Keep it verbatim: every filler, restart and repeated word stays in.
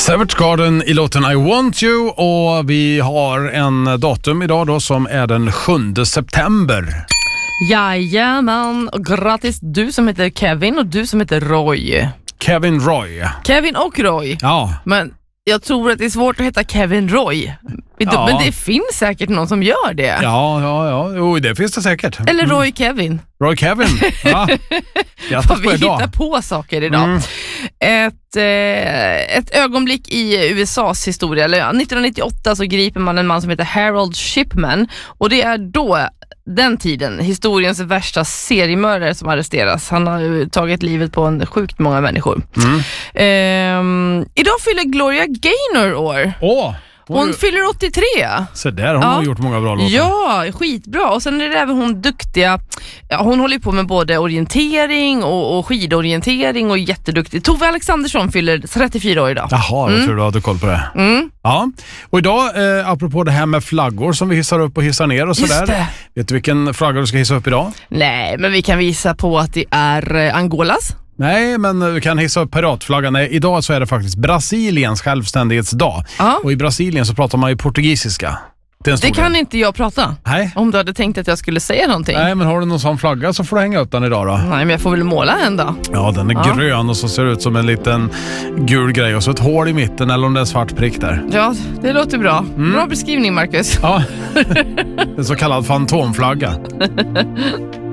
Savage Garden i låten I Want You, och vi har en datum idag då som är den sjunde september. Jajamän, och grattis du som heter Kevin och du som heter Roy. Kevin Roy. Kevin och Roy. Ja. Men jag tror att det är svårt att heta Kevin Roy. Ja. Men det finns säkert någon som gör det. Ja, ja, ja. Jo, det finns det säkert. Eller Roy Kevin. Roy Kevin. Ja. Vad vi hittar på saker idag. Mm. Ett, eh, ett ögonblick i U S A:s historia. Eller, nittonhundranittioåtta så griper man en man som heter Harold Shipman. Och det är då, den tiden, historiens värsta seriemördare som arresteras. Han har ju tagit livet på en sjukt många människor. Mm. Eh, idag fyller Gloria Gaynor år. Åh! Hon, hon fyller åttiotre. Så där, hon ja. har gjort många bra låtar. Ja, skitbra. Och sen är det även hon duktiga. Ja, hon håller på med både orientering och, och skidorientering och är jätteduktig. Tove Alexandersson fyller trettiofyra år idag. Jaha, jag mm. tror du hade koll på det. Mm. Ja, och idag, eh, apropå det här med flaggor som vi hissar upp och hissar ner och sådär. Vet du vilken flagga du ska hissa upp idag? Nej, men vi kan visa på att det är eh, Angolas. Nej, men du kan hissa upp piratflaggan. Nej, idag så är det faktiskt Brasiliens självständighetsdag. Aha. Och i Brasilien så pratar man ju portugisiska. Det, det kan inte jag prata. Nej. Om du hade tänkt att jag skulle säga någonting. Nej, men har du någon sån flagga så får du hänga upp den idag då. Nej, men jag får väl måla en då. Ja, den är ja. grön och så ser det ut som en liten gul grej. Och så ett hål i mitten eller om det är en svart prick där. Ja, det låter bra. Mm. Bra beskrivning, Marcus. Ja, en så kallad fantomflagga.